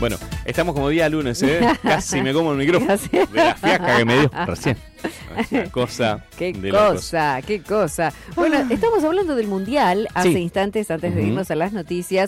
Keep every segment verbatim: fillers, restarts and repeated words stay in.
Bueno, estamos como día lunes, ¿eh? Casi me como el micrófono de la fiaca que me dio recién. Una cosa. Qué de cosa, cosa, qué cosa. Bueno, estamos hablando del Mundial hace sí. instantes antes de Uh-huh. irnos a las noticias.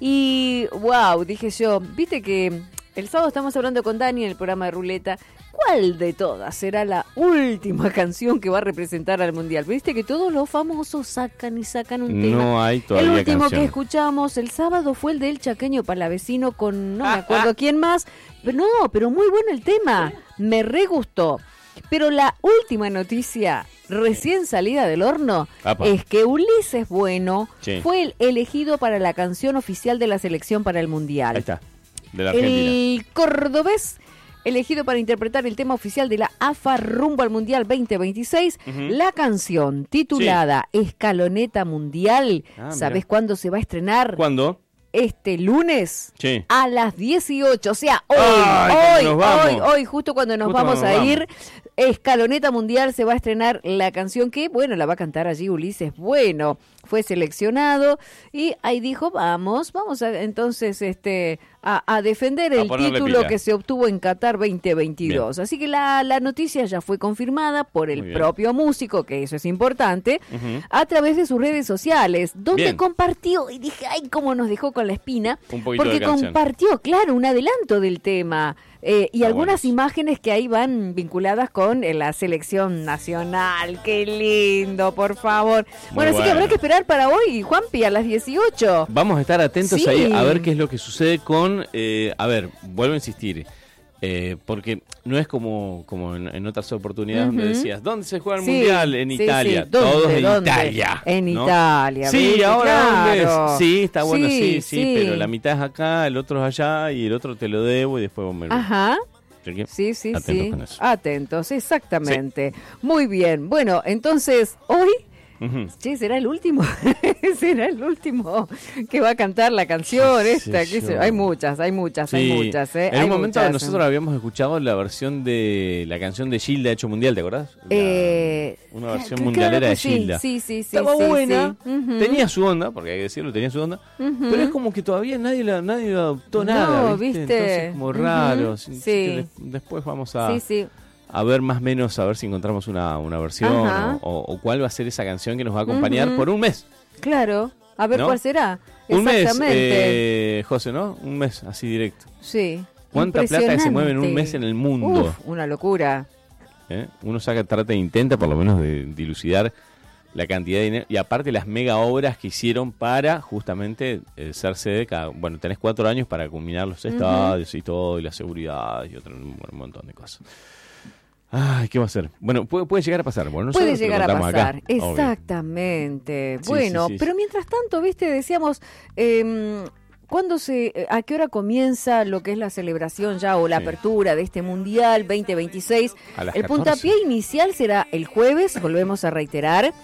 Y, wow, dije yo, viste que el sábado estamos hablando con Dani en el programa de Ruleta. ¿Cuál de todas será la última canción que va a representar al Mundial? Viste que todos los famosos sacan y sacan un tema. No hay todavía El último canción. que escuchamos el sábado fue el del Chaqueño Palavecino con no Ah, me acuerdo ah. quién más. Pero no, pero muy bueno el tema. Me re gustó. Pero la última noticia, recién salida del horno, Apa. es que Ulises Bueno Sí. fue el elegido para la canción oficial de la selección para el Mundial. Ahí está, de la Argentina. El cordobés elegido para interpretar el tema oficial de la A F A rumbo al Mundial veinte veintiséis, Ujú. la canción titulada Escaloneta Mundial. Ah, ¿Sabés mirá. cuándo se va a estrenar? ¿Cuándo? Este lunes Sí. a las dieciocho, o sea, hoy, Ay, hoy, cuando nos vamos. hoy, hoy, justo cuando nos Justo vamos cuando a nos ir, Escaloneta Mundial se va a estrenar la canción que, bueno, la va a cantar allí Ulises Bueno, fue seleccionado y ahí dijo, vamos, vamos a, entonces este a, a defender A el ponerle título pila. que se obtuvo en Qatar veinte veintidós. Así que la, la noticia ya fue confirmada por el Muy bien. propio músico, que eso es importante, Ujú. a través de sus redes sociales, donde Bien. compartió, y dije, ay, cómo nos dejó con la espina, Un poquito porque de canción. compartió, claro, un adelanto del tema eh, y Está algunas bueno. imágenes que ahí van vinculadas con eh, la selección nacional. ¡Qué lindo, por favor! Muy Bueno, así que bueno. habrá que esperar para hoy, Juanpi, a las dieciocho. Vamos a estar atentos Sí. ahí a ver qué es lo que sucede con... eh, a ver, vuelvo a insistir, eh, porque no es como, como en, en otras oportunidades Ujú. donde decías, ¿dónde se juega el Sí, Mundial? En sí, Italia. sí. ¿Dónde, Todos en dónde? Italia. En ¿no? Italia, Sí, ¿viste? ahora Claro. ¿dónde es? Sí, está bueno, Sí, sí, sí, sí. pero la mitad es acá, el otro es allá y el otro te lo debo y después vos me lo... Ajá. Así que, Sí, sí, atentos sí. con eso. Atentos, exactamente. Muy bien. Bueno, entonces, hoy... Ujú. Che, ¿será el último? ¿Será el último que va a cantar la canción ¿Qué esta? sé ¿Qué sé? yo? Hay muchas, hay muchas, hay Sí. muchas, ¿eh? En Hay un momento muchas. nosotros habíamos escuchado la versión de la canción de Gilda hecho mundial, ¿te acordás? La- Eh, una versión claro mundialera que de sí, Gilda. Sí, sí, sí. Estaba sí, buena, sí. Ujú. tenía su onda, porque hay que decirlo, tenía su onda, Ujú. pero es como que todavía nadie la, nadie la adoptó No, nada, ¿viste? Entonces como Ujú. raro. así Sí. que des- después vamos a, Sí, sí. a ver más o menos, a ver si encontramos una, una versión Ajá. o, o- o cuál va a ser esa canción que nos va a acompañar Ujú. por un mes. Claro. A ver ¿No? cuál será. Un mes, Exactamente. eh, José, ¿no? Un mes, así directo. Sí. ¿Cuánta plata que se mueve en un Impresionante. mes en el mundo? Uf, una locura. ¿Eh? Uno saca, trata e intenta por lo menos de dilucidar la cantidad de dinero y aparte las mega obras que hicieron para justamente eh, ser sede cada, bueno, tenés cuatro años para culminar los estadios y todo, y la seguridad y otro un, un montón de cosas. Ay, ¿qué va a hacer? Bueno, puede, puede llegar a pasar. Bueno, nosotros Puede te lo llegar a contamos pasar, acá, obvio. exactamente. Sí, Bueno, sí, sí, pero sí. mientras tanto, viste, decíamos, eh, ¿cuándo se, a qué hora comienza lo que es la celebración ya o la Sí. apertura de este Mundial veinte veintiséis? A las El catorce. puntapié inicial será el jueves, volvemos a reiterar.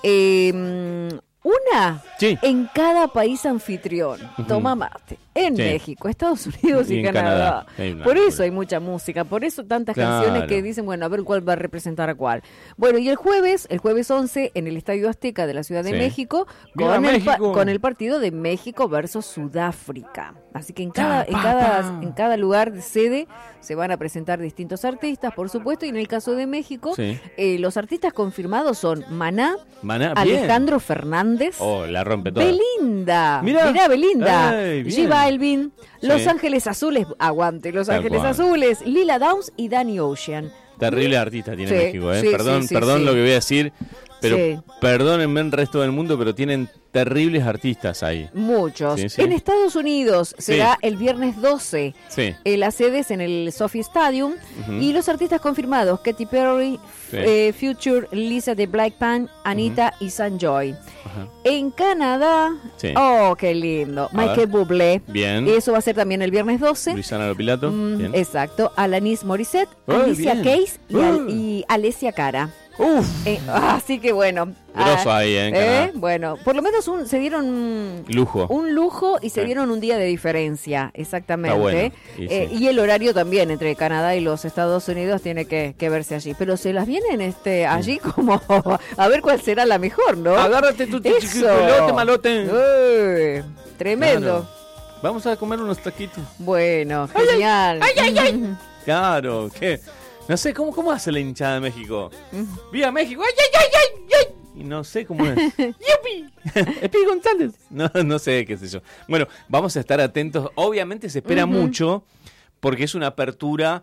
Eh, una Sí. en cada país anfitrión. Ujú. Toma mate. En Sí. México, Estados Unidos y, Y en Canadá. Canadá. Hay una Por locura. eso hay mucha música, por eso tantas Claro. canciones que dicen, bueno, a ver cuál va a representar a cuál. Bueno, y el jueves, el jueves once, en el Estadio Azteca de la Ciudad de Sí. México, ¡Viva con el, pa- México! con el partido de México versus Sudáfrica. Así que en cada, Ta, en pa, cada, pa. en cada lugar de sede se van a presentar distintos artistas, por supuesto, y en el caso de México, Sí. eh, los artistas confirmados son Maná, Maná, bien. Alejandro Fernández, Oh, la rompe toda. Belinda, Mirá. mirá, Belinda, Ey, bien. G Balvin, Los Sí. Ángeles Azules, aguante, Los Tal Ángeles cual. Azules, Lila Downs y Danny Ocean. Terrible artista tiene Sí, México, ¿eh? sí, perdón, sí, sí, perdón sí. lo que voy a decir, pero Sí. perdónenme el resto del mundo, pero tienen terribles artistas ahí. Muchos. Sí, sí. En Estados Unidos Sí. será el viernes doce. Sí. Eh, las sedes en el Sophie Stadium. Ujú. Y los artistas confirmados: Katy Perry, Sí. eh, Future, Lisa de Blackpink, Anita y Sanjoy. Ajá. En Canadá, Sí. oh, qué lindo, A Michael ver. Bublé. Bien. Eso va a ser también el viernes doce. Luisana Lopilato. Mm, Bien. exacto, Alanis Morissette, Ay, Alicia bien. Keys y, Al- Uh. y Alessia Cara. Uf, Eh, así que bueno. grosso ah, ahí, ¿eh? En eh, Canadá. bueno, por lo menos un, se dieron un, Lujo. un lujo y se Sí. dieron un día de diferencia, exactamente. Está bueno, y Eh, sí. y el horario también entre Canadá y los Estados Unidos tiene que, que verse allí. Pero se las vienen este allí como a ver cuál será la mejor, ¿no? Agárrate tu Eso. pelote, malote. Eh, tremendo. Claro. Vamos a comer unos taquitos. Bueno, genial. ¡Ay, ay, ay! ay. Claro, que no sé, ¿cómo, cómo hace la hinchada de México? ¡Viva México! ¡Ay, ay, ay, ay! ay! Y no sé cómo es. ¡Yupi! ¡Epi González! No, no sé, qué sé yo. Bueno, vamos a estar atentos. Obviamente se espera uh-huh. mucho porque es una apertura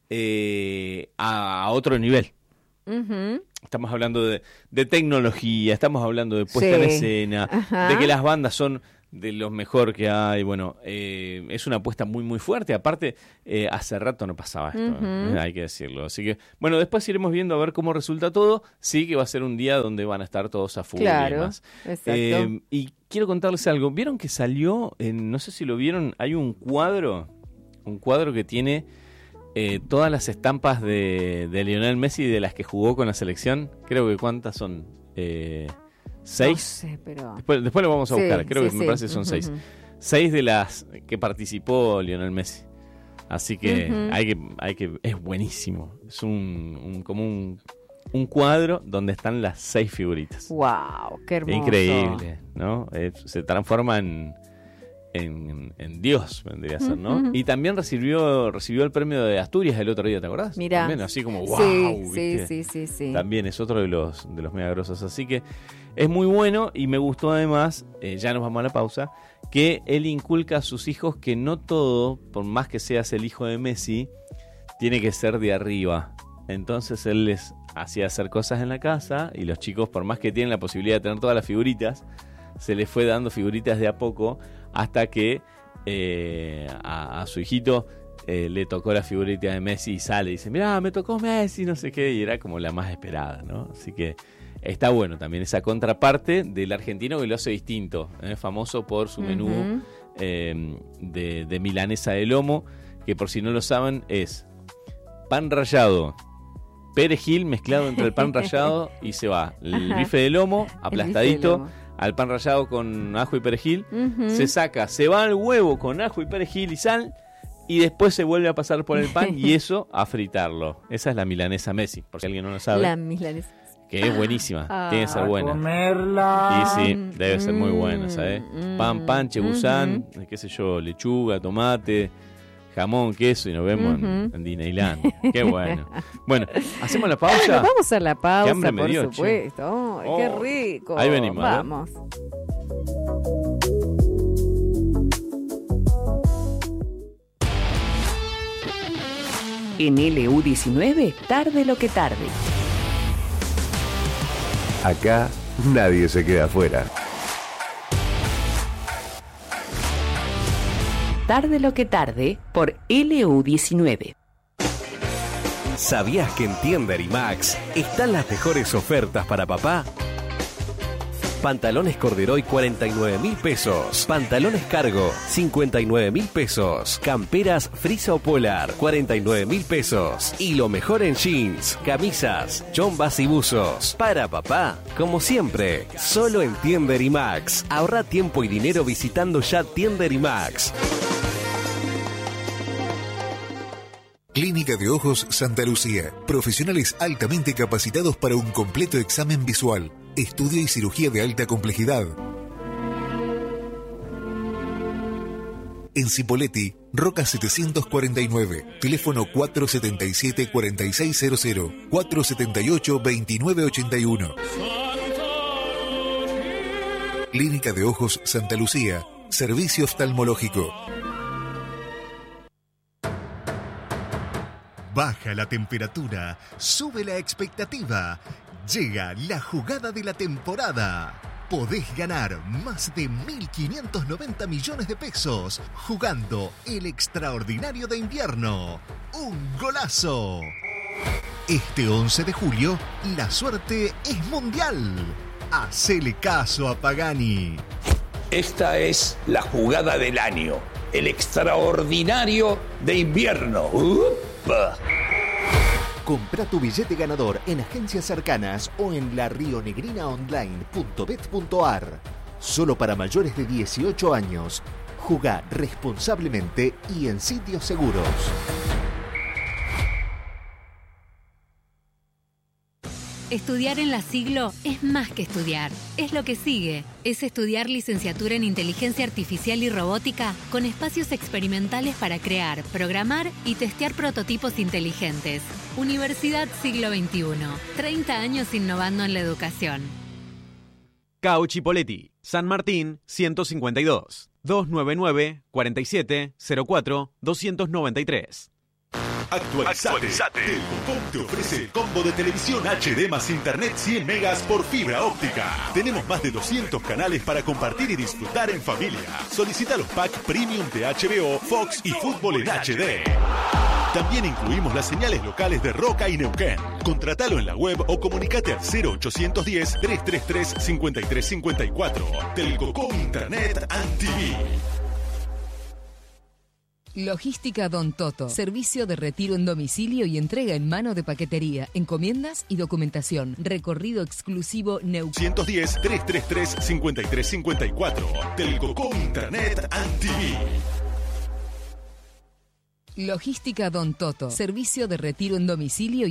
eh, a, a otro nivel. Uh-huh. Estamos hablando de, de tecnología, estamos hablando de puesta sí. en escena, uh-huh. de que las bandas son de lo mejor que hay. Bueno, eh, es una apuesta muy muy fuerte. Aparte, eh, hace rato no pasaba esto, uh-huh. eh, hay que decirlo. Así que, bueno, después iremos viendo a ver cómo resulta todo. Sí que va a ser un día donde van a estar todos a full claro, y demás. Exacto. Eh, y quiero contarles algo. ¿Vieron que salió, en, no sé si lo vieron, hay un cuadro, un cuadro que tiene eh, todas las estampas de, de Lionel Messi de las que jugó con la selección? Creo que cuántas son... Eh, ¿Seis? No sé, pero... Después, después lo vamos a buscar, sí, creo sí, que sí. me parece que son uh-huh. seis. Seis de las que participó Lionel Messi. Así que uh-huh. hay que, hay que, es buenísimo. Es un, un como un, un cuadro donde están las seis figuritas. Wow, qué hermoso. Increíble, ¿no? Eh, se transforma en, en, en Dios, vendría a ser, ¿no? Uh-huh. Y también recibió, recibió el premio de Asturias el otro día, ¿te acordás? Mirá. También así como wow. Sí, sí, sí, sí, sí. También es otro de los, de los megagrosos. Así que es muy bueno y me gustó además, eh, ya nos vamos a la pausa, que él inculca a sus hijos que no todo, por más que seas el hijo de Messi, tiene que ser de arriba. Entonces él les hacía hacer cosas en la casa y los chicos, por más que tienen la posibilidad de tener todas las figuritas, se les fue dando figuritas de a poco hasta que eh, a, a su hijito eh, le tocó la figurita de Messi y sale y dice, mirá, me tocó Messi, no sé qué, y era como la más esperada, ¿no? Así que está bueno también esa contraparte del argentino que lo hace distinto, ¿eh? Famoso por su menú uh-huh. eh, de, de milanesa de lomo, que por si no lo saben es pan rallado, perejil mezclado entre el pan rallado y se va el Ajá. bife de lomo aplastadito de lomo. Al pan rallado con ajo y perejil, uh-huh. se saca, se va al huevo con ajo y perejil y sal y después se vuelve a pasar por el pan y eso a fritarlo. Esa es la milanesa Messi, por si alguien no lo sabe. La milanesa. Que es buenísima, ah, tiene que ser buena. Comerla. Y sí, debe ser muy buena, ¿sabes? Mm, Pan, pan, chebusán, uh-huh. qué sé yo, lechuga, tomate, jamón, queso y nos vemos uh-huh. en, en Disneyland. Qué bueno. Bueno, ¿hacemos la pausa? Vamos a la pausa, hambre me por dio, supuesto. Oh, oh, qué rico. Ahí venimos. Vamos. En L U diecinueve, tarde lo que tarde. Acá nadie se queda afuera. Tarde lo que tarde por L U diecinueve. ¿Sabías que en Tiender y Max están las mejores ofertas para papá? Pantalones Corderoy cuarenta y nueve mil pesos. Pantalones Cargo cincuenta y nueve mil pesos. Camperas Frisa o Polar cuarenta y nueve mil pesos. Y lo mejor en jeans, camisas, chombas y buzos. Para papá, como siempre, solo en Tiender y Max. Ahorra tiempo y dinero visitando ya Tiender y Max. Clínica de Ojos Santa Lucía. Profesionales altamente capacitados para un completo examen visual, estudio y cirugía de alta complejidad. En Cipolletti, Roca setecientos cuarenta y nueve, teléfono cuatro siete siete, cuatro seis cero cero, cuatro siete ocho, dos nueve ocho uno. Clínica de Ojos Santa Lucía, servicio oftalmológico. Baja la temperatura, sube la expectativa. Llega la jugada de la temporada. Podés ganar más de mil quinientos noventa millones de pesos jugando el extraordinario de invierno. ¡Un golazo! Este once de julio, la suerte es mundial. Hacele caso a Pagani. Esta es la jugada del año. El extraordinario de invierno. ¡Upa! Comprá tu billete ganador en agencias cercanas o en la rionegrina online punto bet punto ar. Solo para mayores de dieciocho años. Jugá responsablemente y en sitios seguros. Estudiar en la Siglo es más que estudiar, es lo que sigue. Es estudiar licenciatura en Inteligencia Artificial y Robótica con espacios experimentales para crear, programar y testear prototipos inteligentes. Universidad Siglo veintiuno. treinta años innovando en la educación. Cauchi Poletti, San Martín ciento cincuenta y dos, dos nueve nueve, cuarenta y siete, cero cuatro, doscientos noventa y tres. Actualizate. Actualizate. Telcocom te ofrece el combo de televisión H D más internet cien megas por fibra óptica. Tenemos más de doscientos canales para compartir y disfrutar en familia. Solicita los packs premium de H B O, Fox y Fútbol en H D. También incluimos las señales locales de Roca y Neuquén. Contratalo en la web o comunicate al cero ochocientos diez, trescientos treinta y tres, cincuenta y tres cincuenta y cuatro. Telcocom Internet and T V. Logística Don Toto. Servicio de retiro en domicilio y entrega en mano de paquetería, encomiendas y documentación. Recorrido exclusivo Neuquén. ciento diez, trescientos treinta y tres, cincuenta y tres cincuenta y cuatro. Telcocom Internet and T V. Logística Don Toto. Servicio de retiro en domicilio y